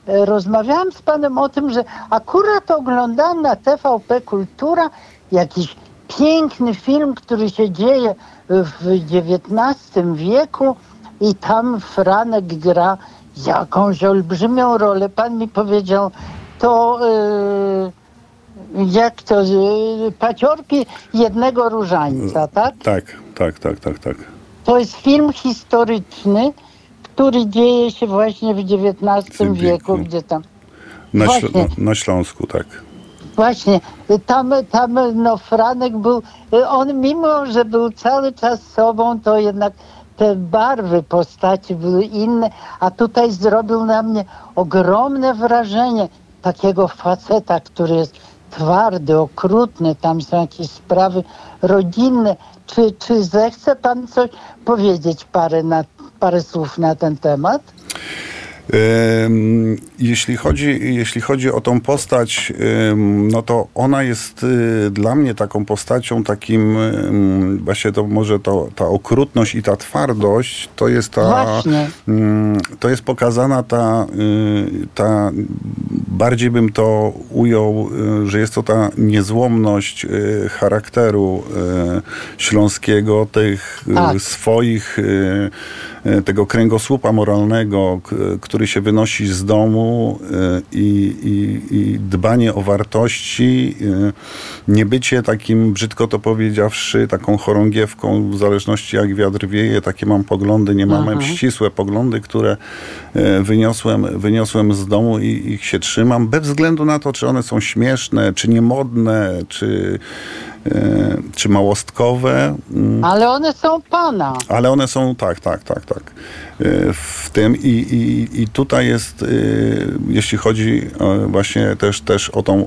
rozmawiałam z panem o tym, że akurat oglądałam na TVP Kultura jakiś piękny film, który się dzieje w XIX wieku i tam Franek gra jakąś olbrzymią rolę. Pan mi powiedział, to jak to, paciorki jednego różańca, tak? Tak. To jest film historyczny, który dzieje się właśnie w XIX wieku, gdzie tam... Na Śląsku, tak. Właśnie, tam Franek był, on mimo, że był cały czas sobą, to jednak te barwy postaci były inne, a tutaj zrobił na mnie ogromne wrażenie takiego faceta, który jest twardy, okrutny, tam są jakieś sprawy rodzinne. Czy zechce pan coś powiedzieć, parę słów na ten temat? Jeśli chodzi o tą postać, no to ona jest dla mnie taką postacią, takim właśnie to może ta okrutność i ta twardość, to jest pokazana ta bardziej bym to ujął, że jest to ta niezłomność charakteru śląskiego, tych swoich, tego kręgosłupa moralnego, który się wynosi z domu i dbanie o wartości, nie bycie takim, brzydko to powiedziawszy, taką chorągiewką, w zależności jak wiatr wieje, takie mam poglądy, nie mam ścisłe poglądy, które wyniosłem z domu i ich się trzymam, bez względu na to, czy one są śmieszne, czy niemodne, czy małostkowe. Ale one są pana. Ale one są, tak. W tym i tutaj jest, jeśli chodzi właśnie też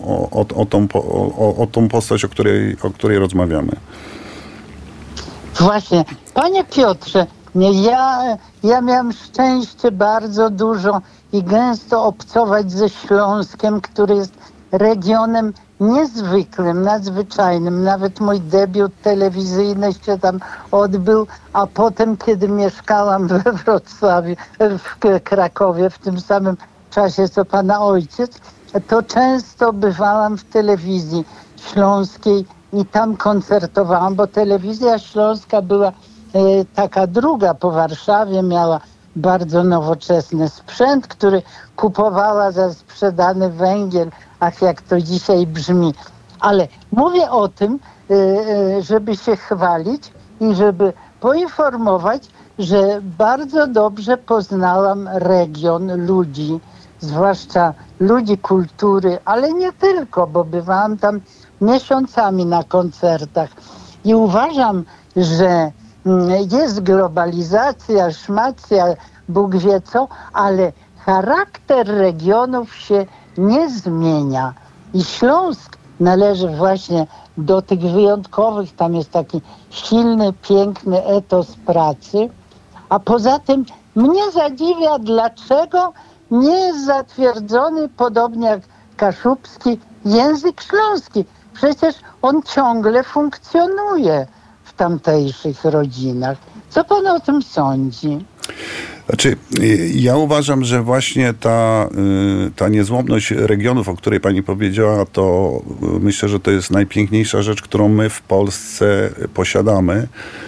o tą postać, o której rozmawiamy. Właśnie. Panie Piotrze, ja miałem szczęście bardzo dużo i gęsto obcować ze Śląskiem, który jest regionem niezwykłym, nadzwyczajnym. Nawet mój debiut telewizyjny się tam odbył, a potem, kiedy mieszkałam we Wrocławiu, w Krakowie, w tym samym czasie, co pana ojciec, to często bywałam w telewizji śląskiej i tam koncertowałam, bo telewizja śląska była taka druga po Warszawie, miała bardzo nowoczesny sprzęt, który kupowała za sprzedany węgiel, ach jak to dzisiaj brzmi. Ale mówię o tym, żeby się chwalić i żeby poinformować, że bardzo dobrze poznałam region, ludzi, zwłaszcza ludzi kultury, ale nie tylko, bo bywałam tam miesiącami na koncertach. I uważam, że jest globalizacja, szmacja, Bóg wie co, ale charakter regionów się nie zmienia. I Śląsk należy właśnie do tych wyjątkowych, tam jest taki silny, piękny etos pracy. A poza tym mnie zadziwia, dlaczego nie jest zatwierdzony, podobnie jak kaszubski, język śląski. Przecież on ciągle funkcjonuje w tamtejszych rodzinach. Co pan o tym sądzi? Znaczy, ja uważam, że właśnie ta niezłomność regionów, o której pani powiedziała, to myślę, że to jest najpiękniejsza rzecz, którą my w Polsce posiadamy,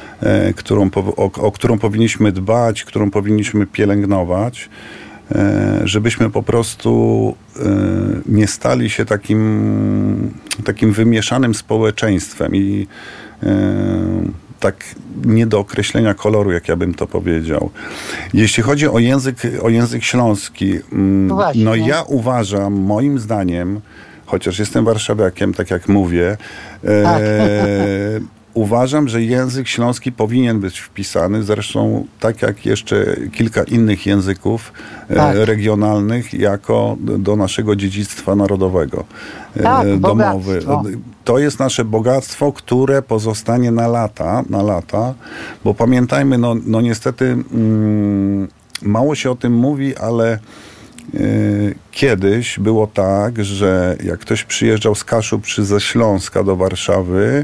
o którą powinniśmy dbać, którą powinniśmy pielęgnować, żebyśmy po prostu nie stali się takim wymieszanym społeczeństwem i tak nie do określenia koloru, jak ja bym to powiedział. Jeśli chodzi o język śląski, no ja uważam, moim zdaniem, chociaż jestem warszawiakiem, tak jak mówię, uważam, że język śląski powinien być wpisany, zresztą tak jak jeszcze kilka innych języków regionalnych, jako do naszego dziedzictwa narodowego, domowy. To jest nasze bogactwo, które pozostanie na lata, bo pamiętajmy, no niestety mało się o tym mówi, ale kiedyś było tak, że jak ktoś przyjeżdżał z Kaszub czy ze Śląska do Warszawy,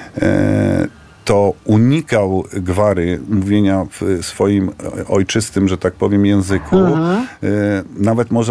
to unikał gwary mówienia w swoim ojczystym, że tak powiem, języku. Nawet może